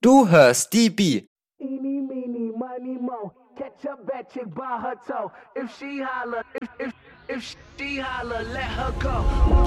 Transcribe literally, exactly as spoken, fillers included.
Du hörst die Bi. Eeny, meeny, miny, mo. Catch a bad chick by her toe. If she holler, if if if she holler, let her go.